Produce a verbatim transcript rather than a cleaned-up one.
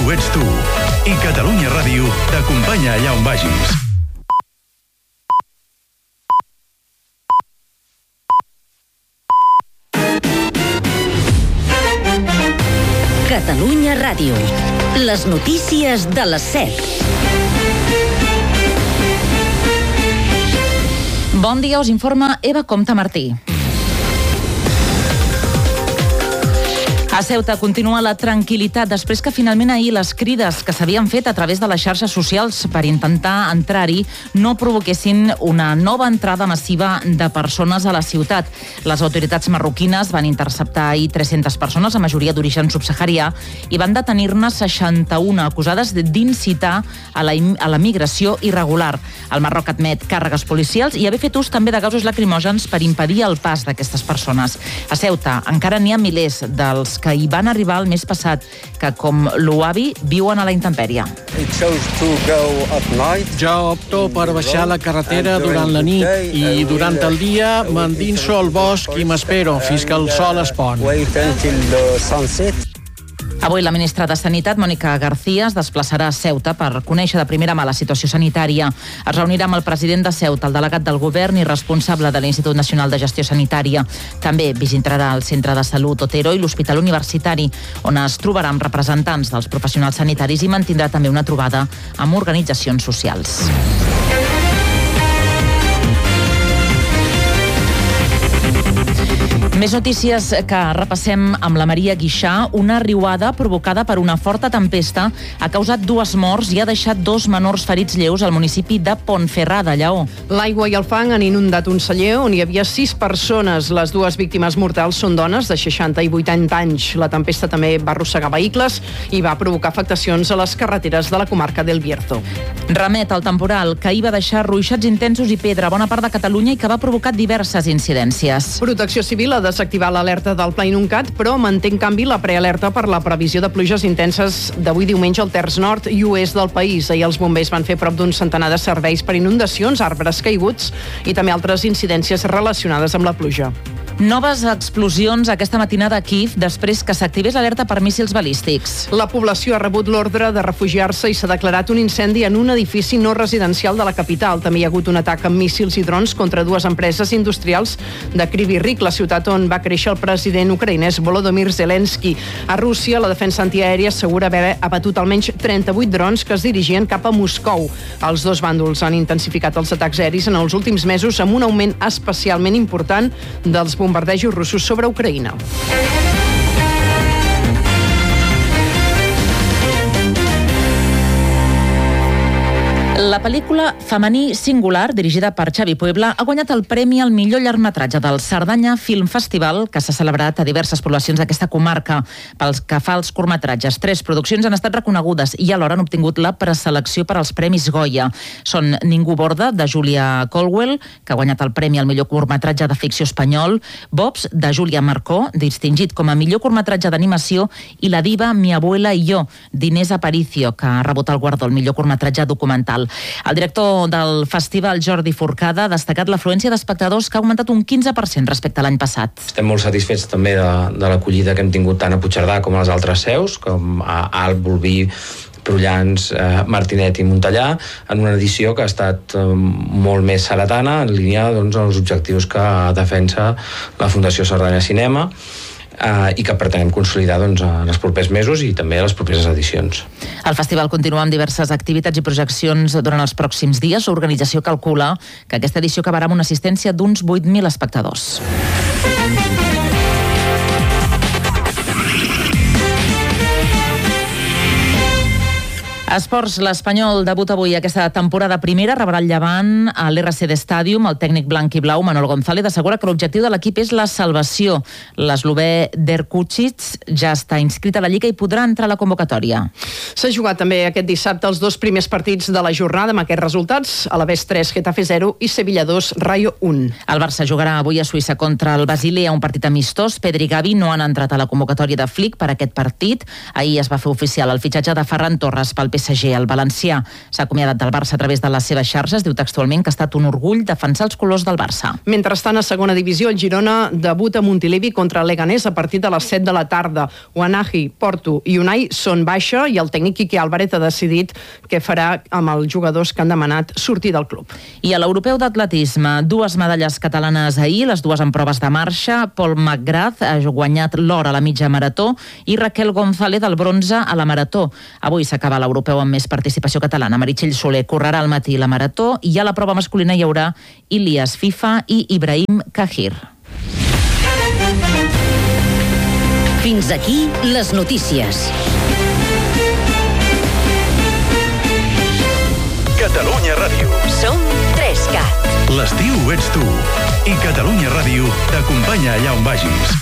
tu ets tu. I Catalunya Ràdio t'acompanya allà on vagis. Catalunya Ràdio. Les notícies de les set. Bon dia, us informa Eva Comte Martí. A Ceuta continua la tranquil·litat després que finalment ahir les crides que s'havien fet a través de les xarxes socials per intentar entrar-hi no provoquessin una nova entrada massiva de persones a la ciutat. Les autoritats marroquines van interceptar ahir tres-centes persones, la majoria d'origen subsaharià, i van detenir-ne seixanta-una acusades d'incitar a la, a la migració irregular. El Marroc admet càrregues policials i haver fet ús també de gasos lacrimògens per impedir el pas d'aquestes persones. A Ceuta encara n'hi ha milers dels que hi van arribar el mes passat, que, com l'Uabi, viuen a la intempèrie. Jo opto per baixar la carretera durant la nit i durant el dia m'endinso al bosc i m'espero fins que el sol es pon. Avui la ministra de Sanitat, Mònica García, es desplaçarà a Ceuta per conèixer de primera mà la situació sanitària. Es reunirà amb el president de Ceuta, el delegat del govern i responsable de l'Institut Nacional de Gestió Sanitària. També visitarà el Centre de Salut Otero i l'Hospital Universitari, on es trobarà amb representants dels professionals sanitaris i mantindrà també una trobada amb organitzacions socials. Més notícies que repassem amb la Maria Guixà. Una riuada provocada per una forta tempesta ha causat dues morts i ha deixat dos menors ferits lleus al municipi de Pontferrada, Lleó. L'aigua i el fang han inundat un celler on hi havia sis persones. Les dues víctimes mortals són dones de seixanta i vuitanta anys. La tempesta també va arrossegar vehicles i va provocar afectacions a les carreteres de la comarca del Bierzo. Remet al temporal que ahir va deixar ruixats intensos i pedra a bona part de Catalunya i que va provocar diverses incidències. Protecció Civil ha desactivar l'alerta del Pla Inuncat, però manté en canvi la prealerta per la previsió de pluges intenses d'avui diumenge al terç nord i oest del país. Ahir els bombers van fer prop d'un centenar de serveis per inundacions, arbres caiguts i també altres incidències relacionades amb la pluja. Noves explosions aquesta matinada a Kíev després que s'activés l'alerta per míssils balístics. La població ha rebut l'ordre de refugiar-se i s'ha declarat un incendi en un edifici no residencial de la capital. També hi ha hagut un atac amb míssils i drons contra dues empreses industrials de Kryvyi Rih, la ciutat on va créixer el president ucraïnès Volodymyr Zelensky. A Rússia, la defensa antiaèria assegura haver abatut almenys trenta-vuit drons que es dirigien cap a Moscou. Els dos bàndols han intensificat els atacs aeris en els últims mesos amb un augment especialment important dels bombardejos russos sobre Ucraïna. La pel·lícula Femení Singular, dirigida per Xavi Puebla, ha guanyat el premi al millor llargmetratge del Cerdanya Film Festival, que s'ha celebrat a diverses poblacions d'aquesta comarca. Pels que fa els curtmetratges, tres produccions han estat reconegudes i alhora han obtingut la preselecció per als Premis Goya. Són Ningú borda, de Júlia Colwell, que ha guanyat el premi al millor curtmetratge de ficció espanyol, Bobs, de Júlia Marcó, distingit com a millor curtmetratge d'animació, i La diva, mi abuela i jo, d'Inés Aparicio, que ha rebut el guardó al millor curtmetratge documental. El director del festival, Jordi Forcada, ha destacat l'afluència d'espectadors que ha augmentat un quinze per cent respecte a l'any passat. Estem molt satisfets també de, de l'acollida que hem tingut tant a Puigcerdà com a les altres seus, com a Alp, Bolví, Prullans, eh, Martinet i Montellà, en una edició que ha estat eh, molt més salatana, en línia doncs, amb els objectius que defensa la Fundació Cerdanya Cinema, Uh, i que pretenem consolidar doncs, en els propers mesos i també a les properes edicions. El festival continua amb diverses activitats i projeccions durant els pròxims dies. L'organització calcula que aquesta edició acabarà amb una assistència d'uns vuit mil espectadors. Esports, l'Espanyol debuta avui aquesta temporada primera, rebrà el Llevant a l'R C D Stadium. El tècnic blanc i blau, Manol González, assegura que l'objectiu de l'equip és la salvació. L'eslovè Derkučić ja està inscrit a la Lliga i podrà entrar a la convocatòria. S'ha jugat també aquest dissabte els dos primers partits de la jornada amb aquests resultats: Alavés tres, Getafe zero i Sevilla dos, Rayo un. El Barça jugarà avui a Suïssa contra el Basilea, un partit amistós. Pedri i Gavi no han entrat a la convocatòria de Flick per aquest partit. Ahir es va fer oficial el fitxatge de Ferran Torres pel P S S G. El valencià s'ha acomiadat del Barça a través de les seves xarxes. Diu textualment que ha estat un orgull defensar els colors del Barça. Mentrestant, a segona divisió, el Girona debuta a Montilivi contra Leganés a partir de les set de la tarda. Uanahi, Porto i Unai són baixa i el tècnic Quique Álvarez ha decidit què farà amb els jugadors que han demanat sortir del club. I a l'europeu d'atletisme, dues medalles catalanes ahir, les dues en proves de marxa. Paul McGrath ha guanyat l'or a la mitja marató i Raquel González el bronze a la marató. Avui s'acaba l'europeu amb més participació catalana. Meritxell Soler correrà al matí la marató i a la prova masculina hi haurà Ilias Fifa i Ibrahim Kahir. Fins aquí les notícies. Catalunya Ràdio. Som tres cat. L'estiu ets tu. I Catalunya Ràdio t'acompanya allà on vagis.